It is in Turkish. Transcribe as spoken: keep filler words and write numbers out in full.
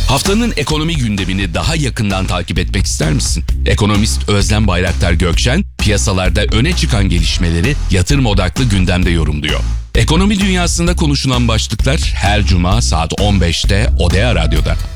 Haftanın ekonomi gündemini daha yakından takip etmek ister misin? Ekonomist Özlem Bayraktar Gökçen, piyasalarda öne çıkan gelişmeleri yatırım odaklı gündemde yorumluyor. Ekonomi dünyasında konuşulan başlıklar her cuma saat on beşte Odea Radyo'da.